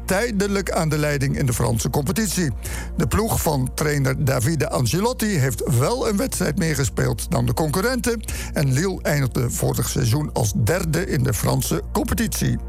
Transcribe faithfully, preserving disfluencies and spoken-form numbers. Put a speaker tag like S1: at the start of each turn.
S1: tijdelijk aan de leiding in de Franse competitie. De ploeg van trainer Davide Ancelotti heeft wel een wedstrijd meer gespeeld dan de concurrenten en Lille eindigde vorig seizoen als derde in de Franse competitie.